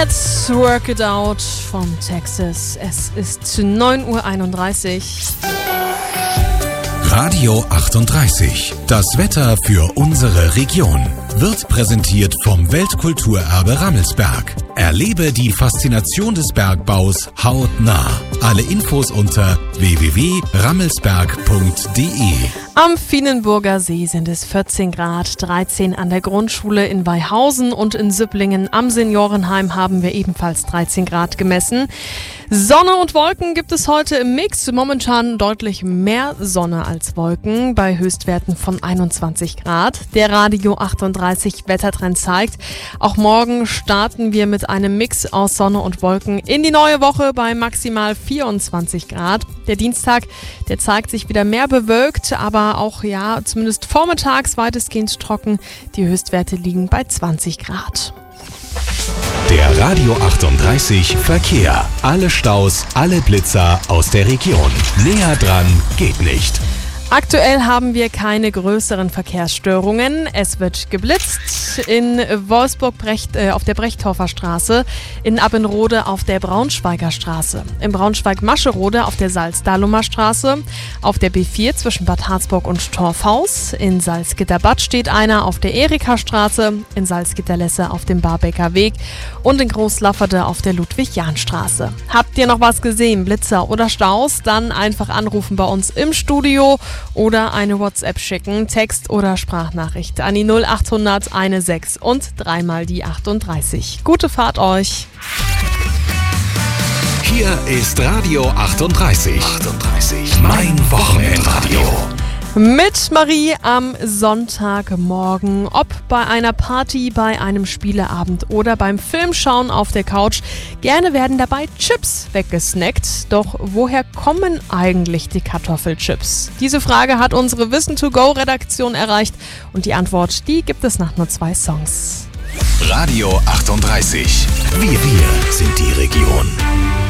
Let's Work It Out von Texas. Es ist 9:31 Uhr. Radio 38. Das Wetter für unsere Region wird präsentiert vom Weltkulturerbe Rammelsberg. Erlebe die Faszination des Bergbaus hautnah. Alle Infos unter www.rammelsberg.de. Am Fienenburger See sind es 14 Grad, 13 an der Grundschule in Weihausen und in Süpplingen. Am Seniorenheim haben wir ebenfalls 13 Grad gemessen. Sonne und Wolken gibt es heute im Mix. Momentan deutlich mehr Sonne als Wolken bei Höchstwerten von 21 Grad. Der Radio 38 Wettertrend zeigt, auch morgen starten wir mit einem Mix aus Sonne und Wolken in die neue Woche bei maximal 24 Grad. Der Dienstag, der zeigt sich wieder mehr bewölkt, aber auch zumindest vormittags weitestgehend trocken. Die Höchstwerte liegen bei 20 Grad. Der Radio 38 Verkehr. Alle Staus, alle Blitzer aus der Region. Näher dran geht nicht. Aktuell haben wir keine größeren Verkehrsstörungen. Es wird geblitzt in Wolfsburg auf der Brechthofer Straße, in Abbenrode auf der Braunschweiger Straße, in Braunschweig-Mascherode auf der Salzdalumer Straße, auf der B4 zwischen Bad Harzburg und Torfhaus, in Salzgitter-Bad steht einer auf der Erika-Straße, in Salzgitter-Lesse auf dem Barbecker Weg und in Großlafferde auf der Ludwig-Jahn-Straße. Habt ihr noch was gesehen, Blitzer oder Staus? Dann einfach anrufen bei uns im Studio oder eine WhatsApp schicken, Text- oder Sprachnachricht an die 0800 16 und dreimal die 38. Gute Fahrt euch! Hier ist Radio 38. Mein Wochenendradio. Mit Marie am Sonntagmorgen. Ob bei einer Party, bei einem Spieleabend oder beim Filmschauen auf der Couch, gerne werden dabei Chips weggesnackt. Doch woher kommen eigentlich die Kartoffelchips? Diese Frage hat unsere Wissen-to-go-Redaktion erreicht und die Antwort, die gibt es nach nur 2 Songs. Radio 38. Wir sind die Region.